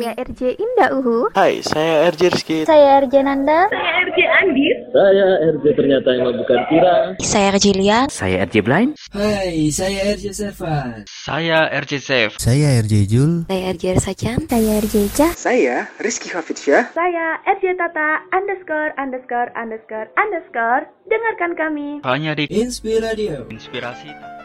Saya RJ Indah Uhu. Hai, saya RJ Rizky. Saya RJ Nanda. Saya RJ Andis. Saya RJ ternyata yang bukan Tira. Saya RJ Lian. Saya RJ Blind. Hai, saya RJ Servan. Saya RJ Safe. Saya RJ Jul. Saya RJ Sajan. Saya RJ Ca. Saya Rizky Hafidsyah. Saya RJ Tata ______. Dengarkan kami Hanya di Inspiradio. Inspirasi.